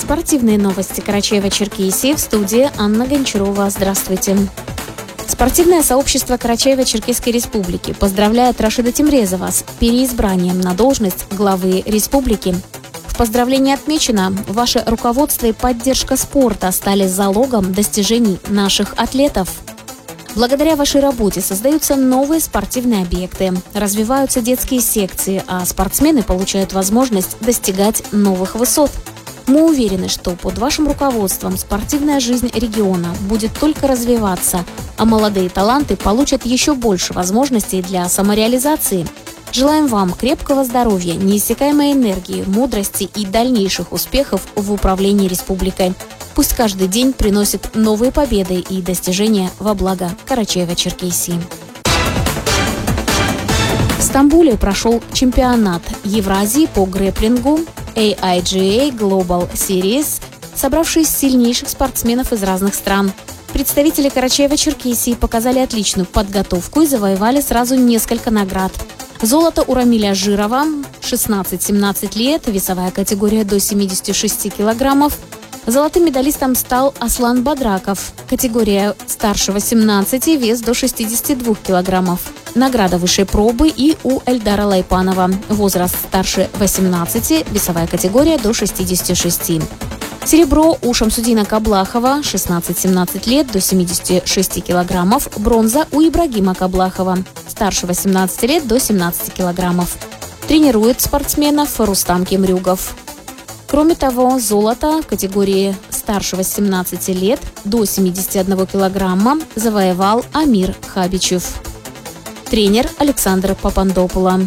Спортивные новости Карачаева-Черкесии, в студии Анна Гончарова. Здравствуйте. Спортивное сообщество Карачаево-Черкесской республики поздравляет Рашида Темрезова с переизбранием на должность главы республики. В поздравлении отмечено, ваше руководство и поддержка спорта стали залогом достижений наших атлетов. Благодаря вашей работе создаются новые спортивные объекты, развиваются детские секции, а спортсмены получают возможность достигать новых высот. Мы уверены, что под вашим руководством спортивная жизнь региона будет только развиваться, а молодые таланты получат еще больше возможностей для самореализации. Желаем вам крепкого здоровья, неиссякаемой энергии, мудрости и дальнейших успехов в управлении республикой. Пусть каждый день приносит новые победы и достижения во благо Карачаева-Черкесии. В Стамбуле прошел чемпионат Евразии по грэпплингу AIGA Global Series, собравший сильнейших спортсменов из разных стран. Представители Карачаева-Черкесии показали отличную подготовку и завоевали сразу несколько наград. Золото у Рамиля Жирова, 16-17 лет, весовая категория до 76 килограммов. Золотым медалистом стал Аслан Бадраков, категория старше 18, вес до 62 килограммов. Награда высшей пробы и у Эльдара Лайпанова, возраст старше 18, весовая категория до 66. Серебро у Шамсудина Каблахова, 16-17 лет, до 76 килограммов. Бронза у Ибрагима Каблахова, старше 18 лет, до 17 килограммов. Тренирует спортсменов Рустам Кемрюгов. Кроме того, золото в категории старше 18 лет до 71 килограмма завоевал Амир Хабичев. Тренер Александр Папандопула.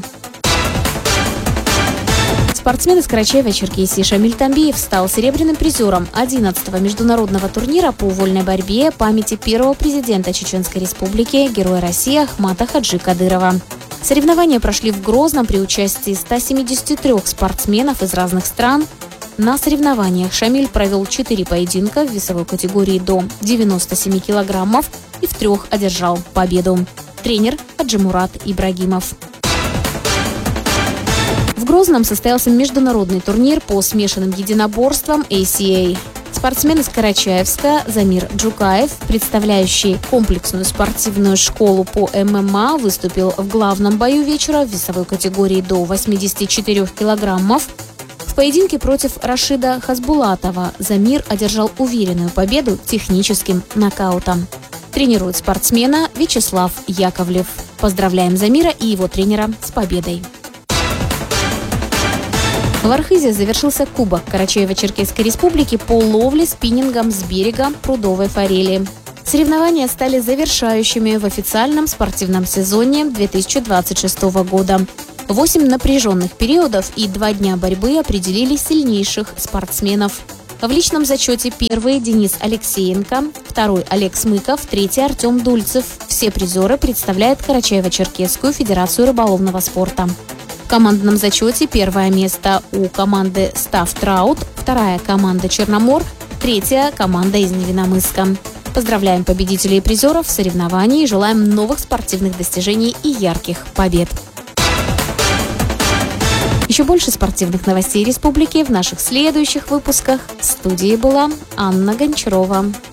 Спортсмен из Карачаева-Черкесии Шамиль Тамбиев стал серебряным призером 11-го международного турнира по вольной борьбе памяти первого президента Чеченской Республики, героя России Ахмата Хаджи Кадырова. Соревнования прошли в Грозном при участии 173 спортсменов из разных стран. На соревнованиях Шамиль провел 4 поединка в весовой категории до 97 килограммов и в 3 одержал победу. Тренер Аджимурат Ибрагимов. В Грозном состоялся международный турнир по смешанным единоборствам ACA. Спортсмен из Карачаевска Замир Джукаев, представляющий комплексную спортивную школу по ММА, выступил в главном бою вечера в весовой категории до 84 килограммов. В поединке против Рашида Хасбулатова Замир одержал уверенную победу техническим нокаутом. Тренирует спортсмена Вячеслав Яковлев. Поздравляем Замира и его тренера с победой. В Архизе завершился Кубок Карачаево-Черкесской республики по ловле спиннингом с берега прудовой форели. Соревнования стали завершающими в официальном спортивном сезоне 2026 года. 8 напряженных периодов и 2 дня борьбы определили сильнейших спортсменов. В личном зачете первый Денис Алексеенко, второй Олег Смыков, третий Артем Дульцев. Все призеры представляют Карачаево-Черкесскую федерацию рыболовного спорта. В командном зачете первое место у команды Став Траут, вторая команда Черномор, третья команда из Невиномысска. Поздравляем победителей и призеров соревнований и желаем новых спортивных достижений и ярких побед. Еще больше спортивных новостей республики в наших следующих выпусках. В студии была Анна Гончарова.